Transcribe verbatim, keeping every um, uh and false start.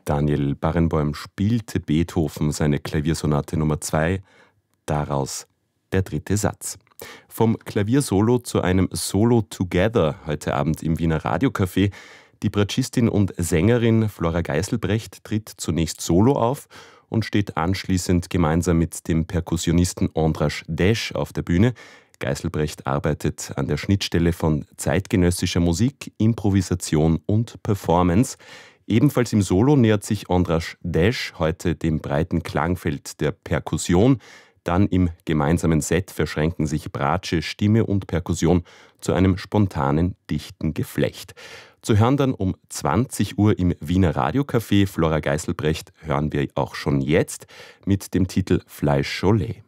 Daniel Barenboim spielte Beethoven seine Klaviersonate Nummer zwei, daraus der dritte Satz. Vom Klaviersolo zu einem Solo Together heute Abend im Wiener Radiocafé. Die Bratschistin und Sängerin Flora Geiselbrecht tritt zunächst solo auf und steht anschließend gemeinsam mit dem Perkussionisten Andras Desch auf der Bühne. Geiselbrecht arbeitet an der Schnittstelle von zeitgenössischer Musik, Improvisation und Performance. Ebenfalls im Solo nähert sich Andras Desch heute dem breiten Klangfeld der Perkussion. Dann im gemeinsamen Set verschränken sich Bratsche, Stimme und Perkussion zu einem spontanen, dichten Geflecht. Zu hören dann um zwanzig Uhr im Wiener Radiocafé. Flora Geiselbrecht hören wir auch schon jetzt mit dem Titel Fleisch Cholet.